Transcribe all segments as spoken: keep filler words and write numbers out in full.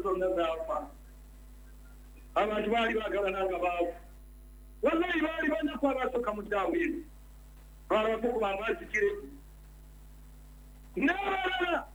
zonna zaafa abantu baali bagalana nga baavu wallahi baali banaku abasooka mu ddaawo eno balabakukuba amazikire n'abalala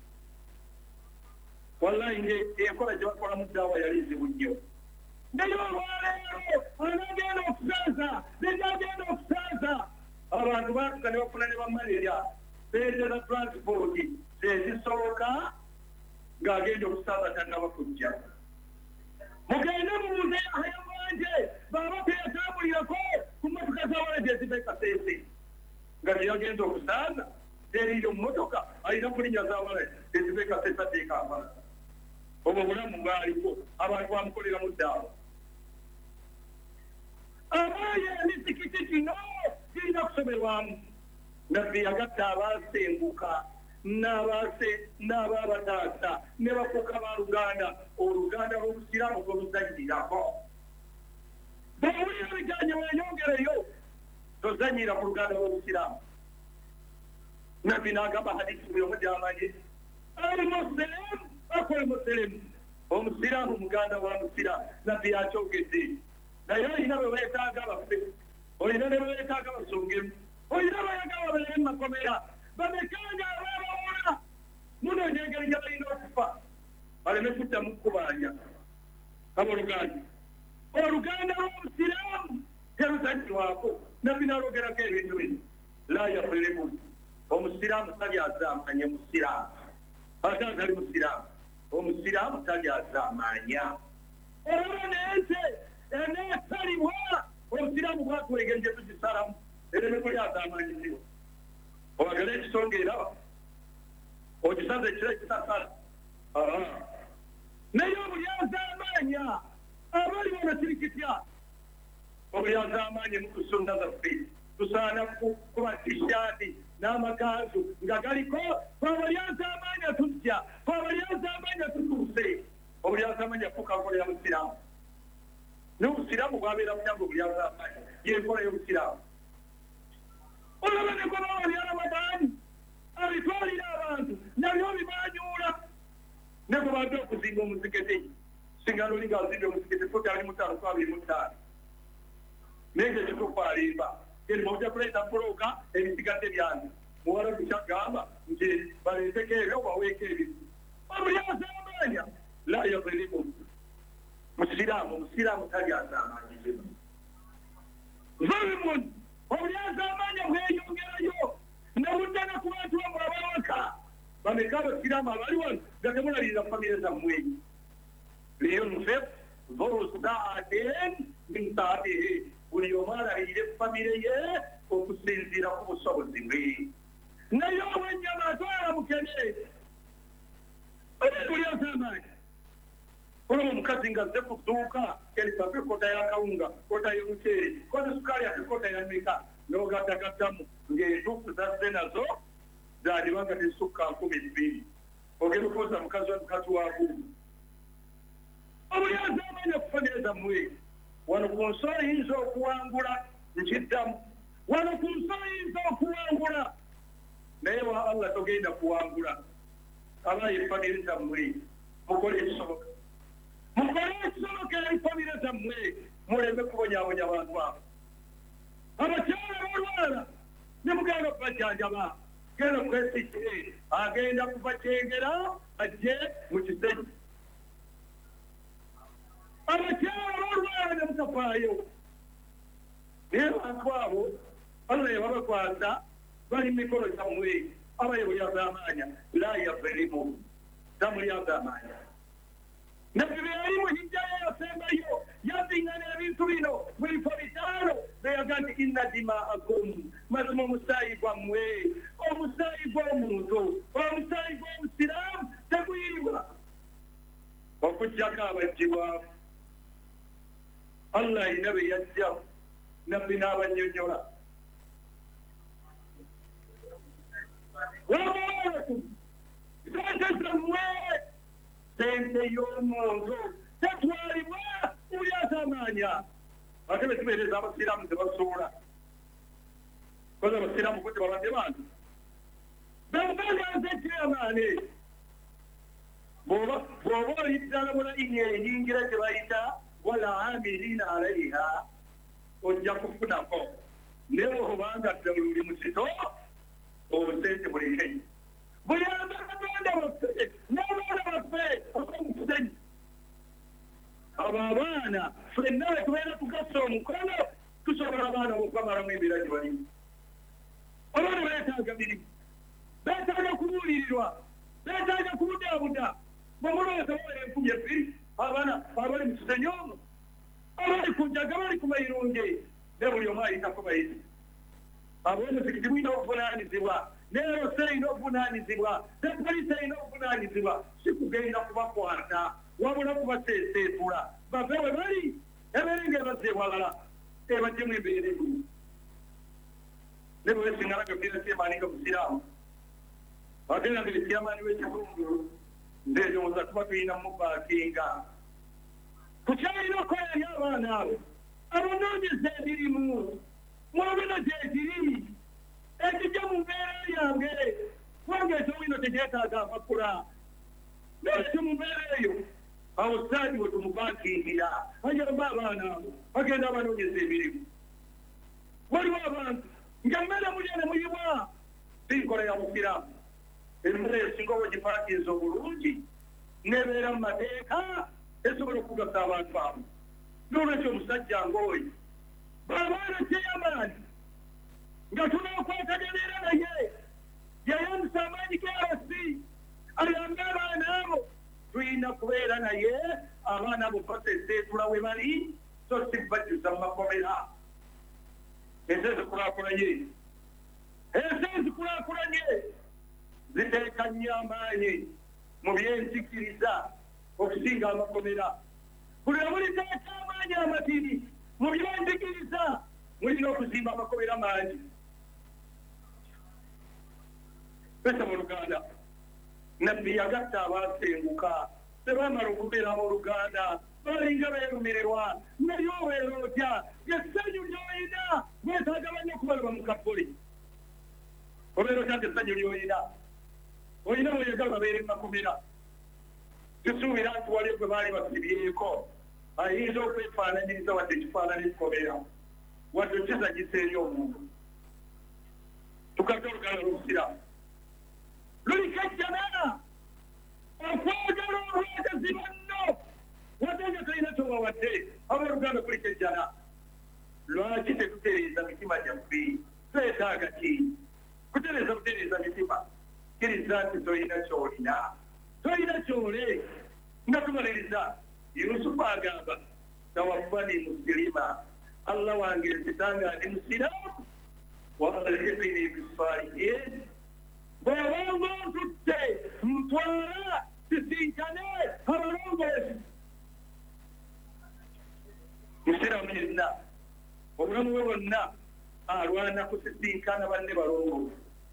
wallahi nge enkola gye bakola mu ddaawa yali nzibu nnyo naye olwaleero anagenda okusaaza nejagenda okusaaza abantu baatuka ne bafuna ne bamalaria beetera transport zezisoboka ng'agenda okusaaza tannaba kujja mugende mubuuze yahaya wanje baaba teyatambulirako ku mmotoka zawalaje ezibe kaseese nga teyagenda okusaaza teriyo mmotoka alina kulinnya zawalaje ezibe kaseese ateekampala obwo bulamu bwaliko abantu bamukolera mu ddaawa abaaye emizikiti kino girina kusomerwamu nabbi yagatta abaasenguka n'abaase n'abaabataasa ne bafuuka ba luganda oluganda lw'obusiraamu gwelusanyirako bwowulira bijanye weeyongereyo tozanyira ku luganda lw'obusiraamu nabbi n'agamba hadisi buli omu gy'amanyi almusilimu akol musilimu omusiraamu muganda wa musiraamu nabbi yakyogedde naye olina bwe weetaaga baffe olina ne bwe weetaaga basongemu olina bayagala babeere mu makomera bamekanga abaabawula munoonya engeri gye balina okufa baleme kuddamu kkubanja aboluganda oluganda lw'obusiraamu teruzanyirwako nabbi n'alogerako ebintu bino la yafirimu omusiraamu talyazaamanya musiraamu ate atali musiraamu omusiraamu talyazaamanya olaba nente eneesalibwa obusiraamu bwatuwa engeri gye tugisalamu ereme kulyazaamanyizibwa obagala ekisonga era ogisaza ekiro ekitasala naye obulyazaamanya abali bona kiri kitya obulyazaamanya mukusunna zaffe tusaana kuba tishaati n'amakanzu nga galiko twabalyazaamanya tujja twabalyazaamanya tutuuse obulyazaamanya fukakolera musiraamu n'obusiraamu bwabeera munyango obulyazaamanya yenkola y'obusiraamu olaba ne gobawa byalabadaani abitwalira abantu nabyo bibanyuula ne gwe badde okuzimba omuzikete singa noli ng'azimba omuzikete totali mutaano ku abiri mu ttaano naye ekyo kitukwaliba eri mujja kuleeta buloka ebisigadde byange muwala kukyagamba nti baleeteko ebyo baweeko ebiri obulyazaamanya la yadirimu musiraamu omusiraamu talyazaamanyizibwa zulimun obulyazaamanya bweyongerayo nebuddana ku bantu bamwe abawaka bameka abasiraamu abali wano nga temulalirira famire zammwe liyunfik dhu saatin min saatihi buli omu alalirire famire ye okusinziira ku busobozi bwe naye obwennyama atwala mukene obulyazaamanya olaba omukazi nga azze ku dduuka erisape kota y'akawunga kota y'omuceeri kota sukaali ate kota yameka n'ogattagattamu ng'entuufu zazze nazo zaaliba nga tesukka nkumi bbiri ogenda okubuuza mukazi mukazi wagumu obulyazaamanya ku famire zammwe wano ku nsolo yinza okuwangula nkiddamu wano ku nsolo yinza okuwangula naye wa allah togenda kuwangula abaye famire zammwe mukole ekisoboka mukole ekisoboka eri famire zammwe muleme kubonyaabonya abantu abo abakyala bolwala ne mugenda kubajjanjaba genda kwesikire agenda kuva kyengera ajje mu kisenyi abakyala bolwala ne mutafaayo naye abantu abo allah yababakwasa bali mikolo gyammwe abaye bulyazaamanya la yadirimu tamulyazaamanya nabbi bwe yali mu hijjayo yasembayo yaddingana ebintu bino mu bifo bitaano beyaga nti inna dimaakum mazima omusaayi gwammwe omusaayi gw'omuntu omusaayi gw'omusiraamu teguyiribwa okujjako abajjibwamu allah alina be yajja nabbi n'abannyonnyola wamalakum sente zammwe sente y'omuntu tetwalibwa bulyazaamanya ate be tubeereza abasiraamu tebasuula koza abasiraamu ko tebabadde bantu bebaganze kyamaani bw'oba oyitala mulayini eyingira gye bayita wala amilina alaiha ojja kufunako naye obanga ddala oli musito obusente bulikenyi buyamba katonda waffe n'abaana baffe omusenyi abo abaana ffenna tubeera tugassa omukono tusobola abaana bokwamalamu embeera gye balimu abaana beetaaga mirimu beetaaga kubuulirirwa beetaaga kubudaabuda bwemulowooza bawera enkumi ebbiri abaana abali mu kisenyi omwo abali ku njaga bali ku mayirunge ne buli omu ayitako bayizi ab'omuzikiti bulina obuvunaanyizibwa n'erose erina obuvunaanyizibwa ne poliisi erina obuvunaanyizibwa si kugenda kubakwata wabula kubaseeseetula bave we bali ebeere ng'ebazza ewalala ebagyemu embeera egumu ne bwe singalaga kira kyemaninga musiraamu agenda nga ekyamaani w'ekitundu ndeeroza tuba tulina mubaakinga kukyalina okukola eri abaana abo abanoonyeza emirimu mwabino gyekiri ekijja mu mbeera yange kubanga ekyowino tekyetaaga amakula nekyo mu mbeera eyo awo saadi we tumubaakingira ajamba abaana abo bagenda abanoonyeza emirimu waliwo abantu nga mmere mulya ne muyibwa sinkola ya musiraamu emmere esinga obwegipaakinza obulungi nebeera mu mateeka esobola okugasa abantu abo n'olwekyo omusajja ng'oyo bw'abaana kyeyamaani nga tunaakwataganira naye yayamusa amaanyi gerasi ayambe abaana abo tulina kubeera naye abaana abo baseseetula we bali so si bajjuza mu makomera ezo ezikulaakulanye ezo ezikulaakulanye ziteeka nnyo amaanyi mu byenzikiriza okusinga amakomera buli obuliteeka amaanyi amatini mu byenzikiriza mulina okuzimba amakomera mangi besa mu luganda nabbi yagatta abaasenguka tebamala okubeera mu luganda balinga beerumirirwa naye obeera otya essanyu lyoyina gwetaaga bannyo okubalaba mu kapuli obeera otya nti essanyu lyoyina olina bweyagala babeere mumakomera tusuubira nti wali gwe baali basibyeko ayinza okwefaananyiriza wadde ekifaananyi kikomera wadde okizanyisa eri omuntu tukate oluganda lw'obusiraamu luliko ejjanana okwagala olwagazi banno wadde nga tolina kyobawadde abooluganda kuliko ejjana lwaki tetutereeza mitima gyaffe twetaaga ki kutereeza butereeza mitima kiriza nti tolina kyolina tolina kyole nga tumaliriza yusufu agamba tawaffani musilima allah wange nzitanga ndi musiraamu waalhikini bisalihin bw'obanga ontutte ntwala sisinkane abalongoozi musiraamu yenna obulamu bwe bwonna alwana kusisinkana banne balongoozi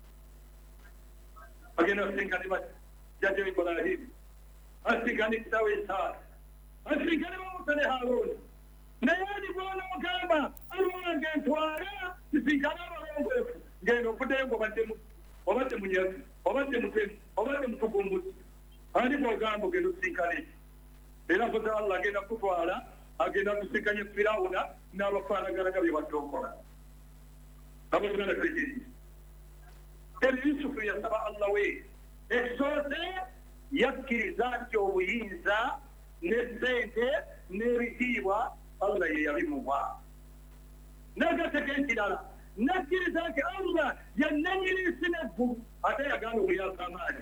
agenda asinkane jajja Ibrahimu asinkane kitawe Isaaka asinkane Musa ne Haruuni naye ali gw'onoogamba alwange ntwala sisinkane abalongoozi ngenda okuddayo ng'obaddemu obadde munyazi obadde mutemu obadde mutugumbuzi ani bw'ogamba ogenda okusinkane era mpoza Allah agenda kutwala agenda kusinkanya Firawuna n'abafaanaganaga bye badde okola abooluganda tulikiriza eri Yusufu yasaba Allah we ekisoose yakkiriza nti obuyinza n'essente n'ebitiibwa Allah ye yabimuwa n'agateka ekirala nakkiriza nti Allah yannanyini nsi n'eggulu ate yaganda omuyaka amaanyi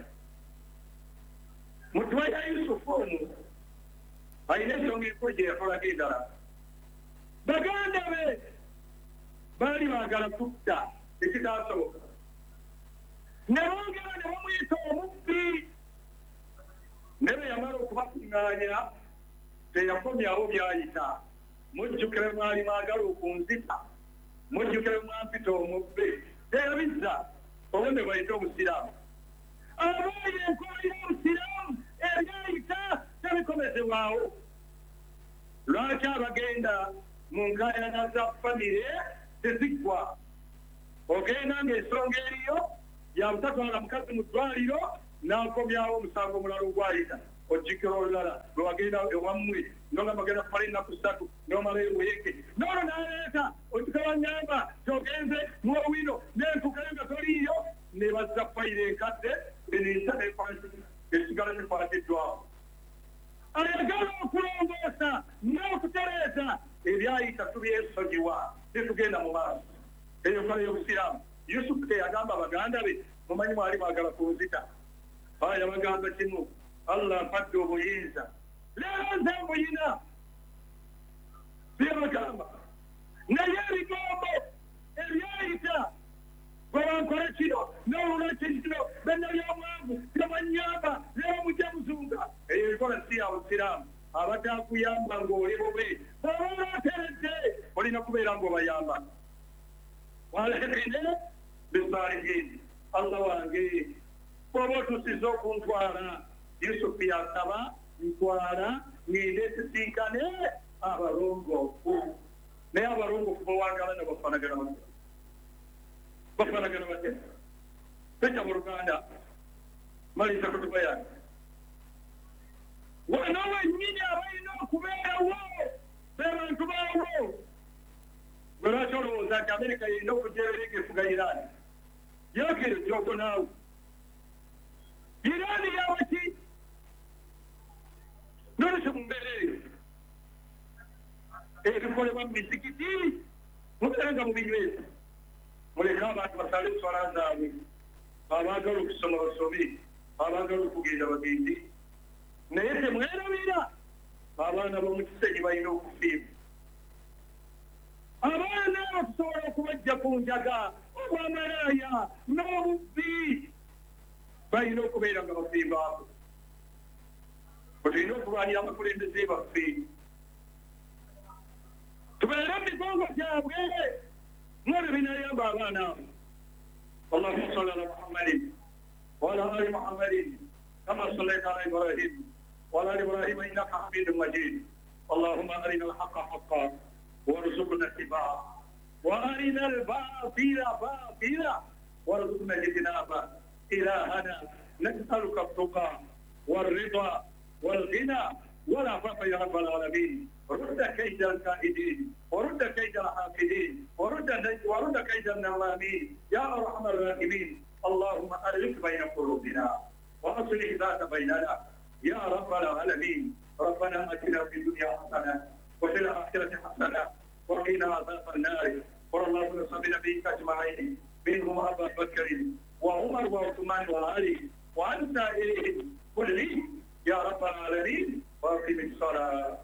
mutuwa ya Yusufu omu alina ensonga enkulu gye yakolako endala baganda be baali baagala kutta ekitaasoboka ne bongera ne bamuyita omubbi ne bwe yamala okubakuŋŋaanya teyakomyawo byayita mujjukire mwali mwagala okunzita mujjukire mwampita omubbe teyabizza obo ne bayita obusiraamu abaayi enkola y'obusiraamu ebyayita tebikomezebwawo lwaki abagenda mu nkaayana za famire teziggwa ogenda ng'ensonga eriyo yabutatwala mukazi mu ddwaliro n'akomyawo omusango omulala ogwayita ojjukira olulala lwe wagenda ewammwe nonga bagenda kumala ennaku ssatu nomala eweeke noono n'aleeta otukabanyamba kyogenze muwino nentukayo nga toliiyo ne bazza fayiro enkadde enisa esigala nekwatiddwawo ayagala okulongoosa n'okutereeza ebyayita tubyesonyiwa tetugenda mu maaso eyo kala y'obusiraamu yusufu teyagamba baganda be mumanyi mwali mwagala kunzita aya yabagamba kimu allah mpadde obuyinza leero nze mbuyina byebagamba naye ebigambo ebyayita bwebankole kino n'olulaki kino bennabyomwangu temanyamba leero mujja muzunga eyo ebikola si ya busiraamu abatakuyamba ng'oli bube baba olateredde olina kubeera ng'obayamba walekene bisaalihiini allah wange bw'oba otusiza okuntwala yusufu yasaba ntwala ngende sisinkane abalongoofu naye abalongoofu bawangala ne bafanagana bate bafanagana bate peca mu luganda malisa kutuba yange wano wennyini abalina okubeerawo be bantu baawo gwe lwaki olowooza nti amerika yerina okujeereka efuga iraani yogere gyogo naawe iraani yawaki nolese mumbeereeyo ebikolebwa mu mizikiti mubeere nga mubinyweza muleke abantu basale enswala zaabwe abaagala okusoma basobe abaagala okugenda bagende naye temwerabira abaana b'omukisenyi balina okufiibwa abaana abo tusobola okubajja ku njaga obwamalaaya n'obubbi balina okubeera nga bafiibwako tulina okulwanira abakulembeze baffe tubeere mu migongo gyabwe mwebyo binayamba abaana abo allahumma salli ala muhammadin wa ala ali muhammadin kama sallaita ala ibrahim wa ala ali ibrahim innaka hamidun majid allahumma arina alhaqa haqqan وارزقنا اتباعه وارنا الباطل باطلا وارزقنا اجتنابه الهنا نسالك التقى والرضا والغنى والعفاف يا رب العالمين رد كيد الكائدين ورد كيد الحاقدين ورد ورد كيد النوامين يا ارحم الراحمين اللهم الف بين قلوبنا واصلح ذات بيننا يا رب العالمين ربنا اتنا في الدنيا حسنه وفي الآخرة حسنة وقنا عذاب النار واللهم صل نبيك أجمعين منهم أبا بكر وعمر وعثمان وعلي وعن سائرهم كلهم يا رب العالمين وأقم الصلاة.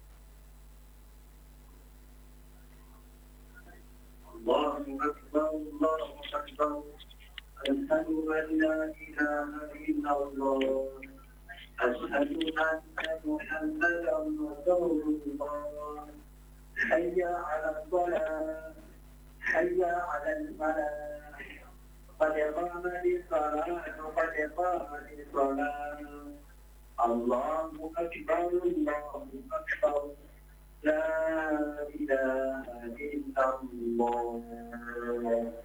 الله أكبر الله أكبر أشهد أن لا إله إلا الله أشهد أن محمدا رسول الله حي على الصلاة حي على الفلاح قد قامت الصلاة قد قامت الصلاة الله أكبر الله أكبر لا إله إلا الله.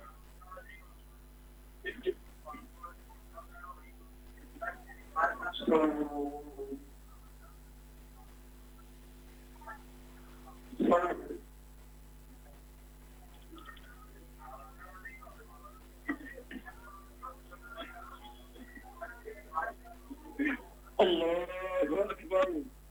الله أكبر.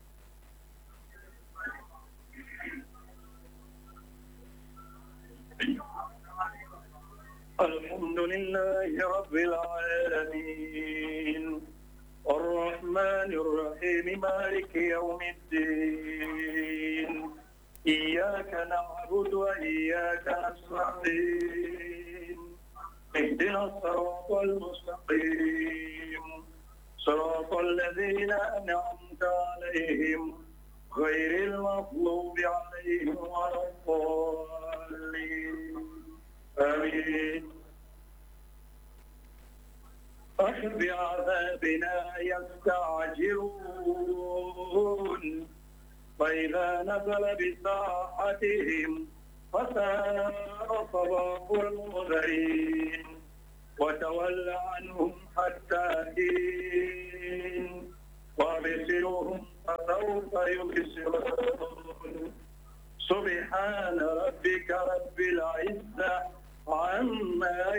الحمد لله رب العالمين الرحمن الرحيم مالك يوم الدين إياك نعبد وإياك نستعين اهدنا الصراط المستقيم صراط الذين أنعمت عليهم غير المغضوب عليهم ولا الضالين آمين. أخذ بعذابنا يستعجلون فإذا نزل بساحتهم فساء صباح المنذرين وتول عنهم حتى حين وابصروهم فسوف يبصرون سبحان ربك رب العزة